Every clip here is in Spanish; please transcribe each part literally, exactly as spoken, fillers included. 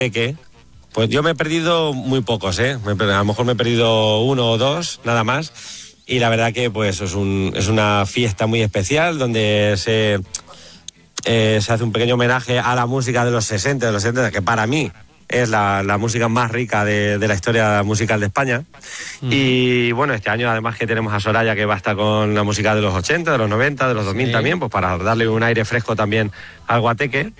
Guateque, pues yo me he perdido muy pocos, ¿eh? Me, a lo mejor me he perdido uno o dos, nada más. Y la verdad que pues es, un, es una fiesta muy especial donde se, eh, se hace un pequeño homenaje a la música de los sesenta, de los setenta, que para mí es la, la música más rica de, de la historia musical de España. Uh-huh. Y bueno, este año además que tenemos a Soraya, que va a estar con la música de los ochenta, de los noventa, de los dos mil sí. también, pues para darle un aire fresco también al Guateque.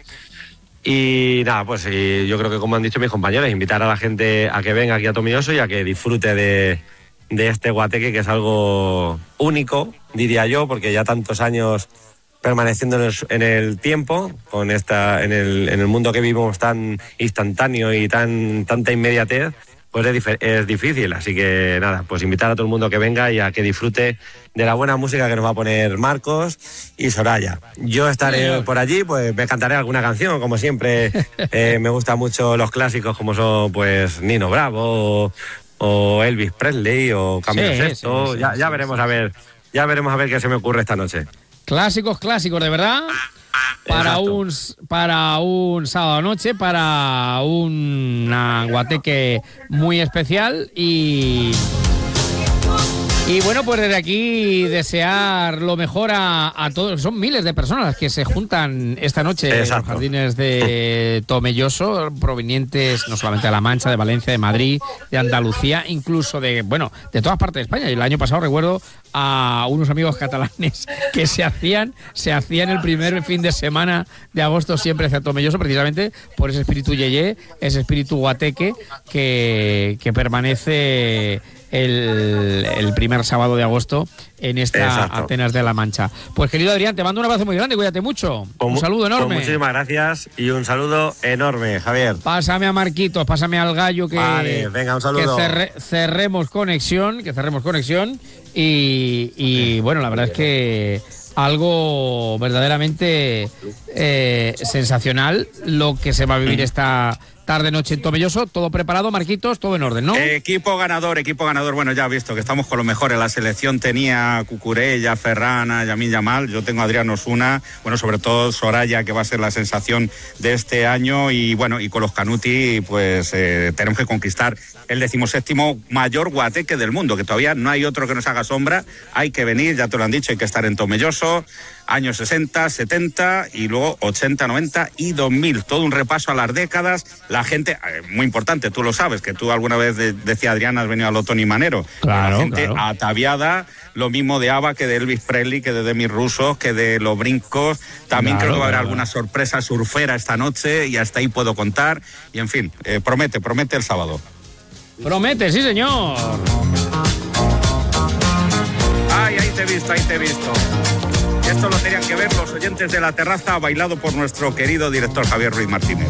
Y nada, pues y yo creo que, como han dicho mis compañeros, invitar a la gente a que venga aquí a Tomelloso y a que disfrute de, de este Guateque, que es algo único, diría yo, porque ya tantos años permaneciendo en el, en el tiempo, con esta, en el, en el mundo que vivimos tan instantáneo y tan tanta inmediatez, pues es, dif- es difícil. Así que nada, pues invitar a todo el mundo que venga y a que disfrute de la buena música que nos va a poner Marcos y Soraya. Yo estaré sí, por allí, pues me cantaré alguna canción, como siempre. eh, me gustan mucho los clásicos como son pues Nino Bravo o, o Elvis Presley o Camilo sí, Sesto. Sí, sí, ya, ya sí, veremos sí. a ver, ya veremos a ver qué se me ocurre esta noche. Clásicos, clásicos, de verdad. Para un, para un sábado noche, para un Guateque muy especial y... Y bueno, pues desde aquí desear lo mejor a, a todos. Son miles de personas las que se juntan esta noche Exacto. en los jardines de Tomelloso, provenientes no solamente de La Mancha, de Valencia, de Madrid, de Andalucía, incluso de, bueno, de todas partes de España. Y el año pasado recuerdo a unos amigos catalanes que se hacían, se hacían el primer fin de semana de agosto siempre hacia Tomelloso, precisamente por ese espíritu yeye, ese espíritu guateque que, que permanece El, el primer sábado de agosto en esta Exacto. Atenas de La Mancha. Pues querido Adrián, te mando un abrazo muy grande, cuídate mucho. Con, un saludo enorme. Pues muchísimas gracias y un saludo enorme, Javier. Pásame a Marquitos, pásame al gallo que, vale, venga, un saludo. que cerre, cerremos conexión, que cerremos conexión y, y bueno, la verdad es que algo verdaderamente eh, sensacional lo que se va a vivir esta tarde noche en Tomelloso. Todo preparado, Marquitos, todo en orden, ¿no? Eh, equipo ganador, equipo ganador. Bueno, ya has visto que estamos con lo mejor. En la selección tenía Cucurella, Ferrana, Yamin Yamal. Yo tengo a Adrián Osuna. Bueno, sobre todo Soraya, que va a ser la sensación de este año. Y bueno, y con los Canuti, pues eh, tenemos que conquistar el decimoséptimo mayor guateque del mundo, que todavía no hay otro que nos haga sombra. Hay que venir, ya te lo han dicho, hay que estar en Tomelloso. Años sesenta, setenta y luego ochenta, noventa y dos mil. Todo un repaso a las décadas. La gente, eh, muy importante, tú lo sabes, que tú alguna vez de, decía Adrián, has venido a lo Tony Manero. Claro, la gente claro. ataviada, lo mismo de ABBA que de Elvis Presley, que de Demi Russo, que de Los Brincos. También claro, creo que va a haber claro. alguna sorpresa surfera esta noche y hasta ahí puedo contar. Y en fin, eh, promete, promete el sábado. Promete, sí señor. Ay, ahí te he visto, ahí te he visto. Esto lo tenían que ver los oyentes de La Terraza, bailado por nuestro querido director Javier Ruiz Martínez.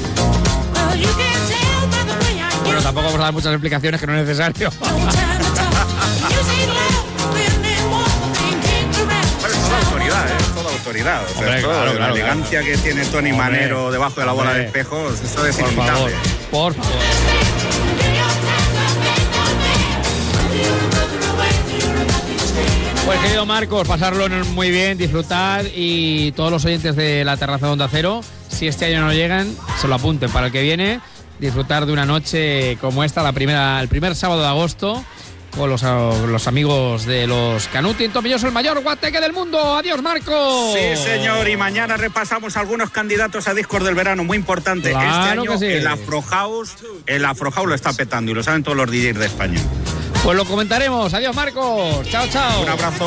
Bueno, tampoco vamos a dar muchas explicaciones, que no es necesario. Bueno, es toda autoridad, ¿eh? Es toda autoridad. O sea, Hombre, todo, claro, la claro, elegancia claro. que tiene Tony Hombre, Manero debajo de la bola hombre. de espejos, eso es Por inimitable. favor, por favor. Pues querido Marcos, pasarlo muy bien, disfrutar, y todos los oyentes de La Terraza de Onda Cero, si este año no llegan, se lo apunten para el que viene, disfrutar de una noche como esta, la primera, el primer sábado de agosto, con los, los amigos de los Canuti en Tomelloso, el mayor guateque del mundo. Adiós, Marcos. Sí, señor, y mañana repasamos algunos candidatos a discos del verano, muy importante. Claro este año que sí. el Afro House, el Afro House lo está petando y lo saben todos los D Js de España. Pues lo comentaremos. Adiós, Marcos. Chao, chao. Un abrazo.